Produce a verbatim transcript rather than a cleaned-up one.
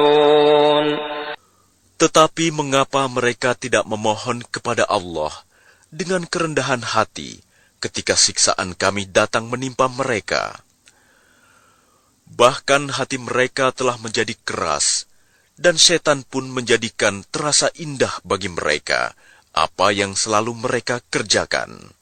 Tetapi mengapa mereka tidak memohon kepada Allah dengan kerendahan hati ketika siksaan kami datang menimpa mereka? Bahkan hati mereka telah menjadi keras, dan setan pun menjadikan terasa indah bagi mereka apa yang selalu mereka kerjakan.